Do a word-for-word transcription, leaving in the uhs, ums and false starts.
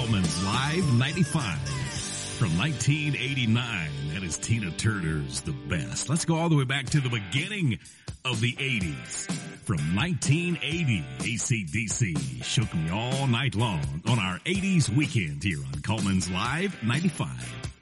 Coleman's Live ninety-five. From nineteen eighty-nine, that is Tina Turner's The Best. Let's go all the way back to the beginning of the eighties. From nineteen eighty, A C D C shook me all night long on our eighties weekend here on Coleman's Live ninety-five.